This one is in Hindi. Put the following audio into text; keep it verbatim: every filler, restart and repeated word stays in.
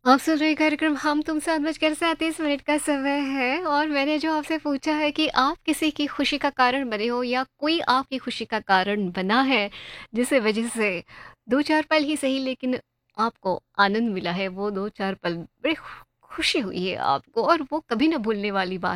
आप सुन रहे हैं कार्यक्रम हम तुम सात बजकर सैंतीस मिनट का समय है और मैंने जो आपसे पूछा है कि आप किसी की खुशी का कारण बने हो या कोई आपकी खुशी का कारण बना है जिसे वजह से दो चार पल ही सही लेकिन आपको आनंद मिला है, वो दो चार पल बड़ी खु- खुशी हुई है आपको और वो कभी ना भूलने वाली बात